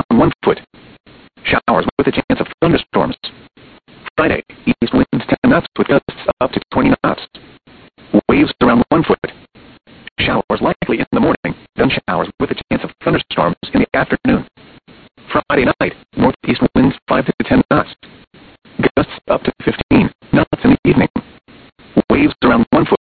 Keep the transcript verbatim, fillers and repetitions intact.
one foot. Showers with a chance of thunderstorms. Friday, east winds ten knots with gusts up to twenty knots. Waves around one foot. Showers likely in the morning, then showers with a chance of thunderstorms in the afternoon. Friday night, northeast winds five to ten knots. Gusts up to fifteen knots in the evening. Waves around one foot.